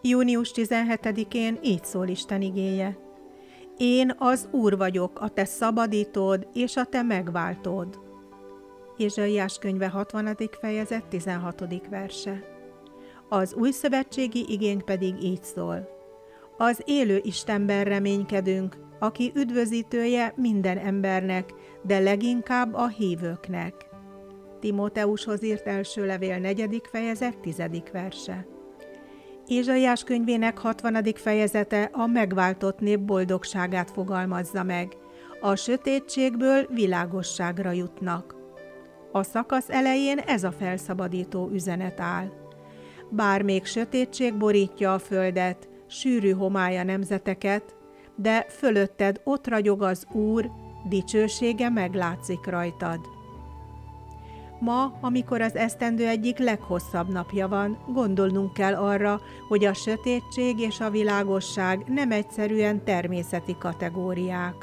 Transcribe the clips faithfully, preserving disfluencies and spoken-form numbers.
június tizenhetedikén így szól Isten igéje. Én az Úr vagyok, a te szabadítód és a te megváltód. Ézsaiás könyve hatvanadik fejezet tizenhatodik verse. Az újszövetségi igénk pedig így szól. Az élő Istenben reménykedünk, aki üdvözítője minden embernek, de leginkább a hívőknek. Timóteushoz írt első levél negyedik fejezet tizedik verse. Ézsaiás könyvének hatvanadik fejezete a megváltott nép boldogságát fogalmazza meg. A sötétségből világosságra jutnak. A szakasz elején ez a felszabadító üzenet áll. Bár még sötétség borítja a földet, sűrű homály a nemzeteket, de fölötted ott ragyog az Úr, dicsősége meglátszik rajtad. Ma, amikor az esztendő egyik leghosszabb napja van, gondolnunk kell arra, hogy a sötétség és a világosság nem egyszerűen természeti kategóriák.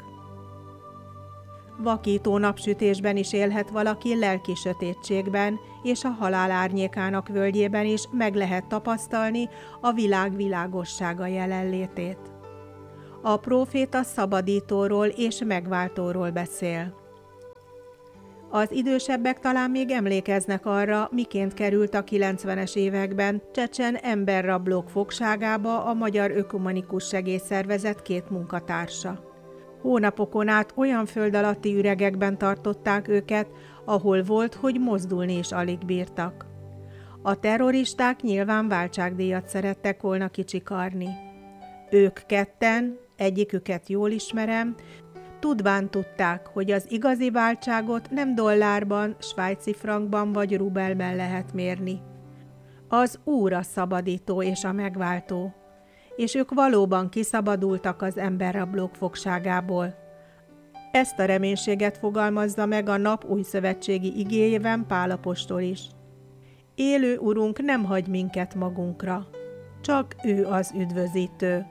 Vakító napsütésben is élhet valaki lelki sötétségben, és a halál árnyékának völgyében is meg lehet tapasztalni a világ világossága jelenlétét. A próféta szabadítóról és megváltóról beszél. Az idősebbek talán még emlékeznek arra, miként került a kilencvenes években csecsen emberrablók fogságába a Magyar Ökumenikus Segélyszervezet két munkatársa. Hónapokon át olyan föld alatti üregekben tartották őket, ahol volt, hogy mozdulni is alig bírtak. A terroristák nyilván váltságdíjat szerettek volna kicsikarni. Ők ketten, egyiküket jól ismerem, tudván tudták, hogy az igazi váltságot nem dollárban, svájci frankban vagy rubelben lehet mérni. Az Úr a szabadító és a megváltó, és ők valóban kiszabadultak az emberrablók fogságából. Ezt a reménységet fogalmazza meg a nap újszövetségi igéjében Pál apostol is. Élő Urunk nem hagy minket magunkra, csak ő az üdvözítő.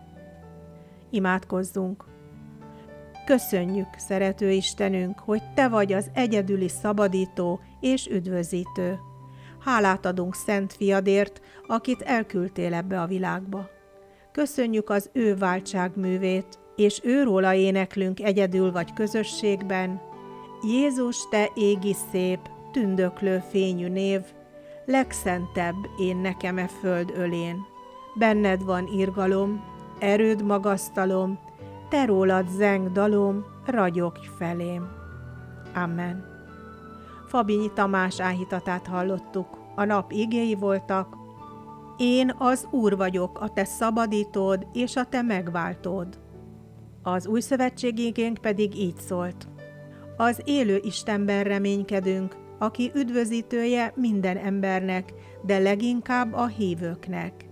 Imádkozzunk! Köszönjük, szerető Istenünk, hogy Te vagy az egyedüli szabadító és üdvözítő. Hálát adunk Szent Fiadért, akit elküldtél ebbe a világba. Köszönjük az ő váltságművét, és őróla éneklünk egyedül vagy közösségben. Jézus, Te égi szép, tündöklő fényű név, legszentebb én nekem e föld ölén. Benned van irgalom, erőd magasztalom, Te rólad zeng dalom, ragyogj felém. Amen. Fabinyi Tamás áhítatát hallottuk, a nap igéi voltak. Én az Úr vagyok, a te szabadítód és a te megváltód. Az újszövetségi igénk pedig így szólt. Az élő Istenben reménykedünk, aki üdvözítője minden embernek, de leginkább a hívőknek.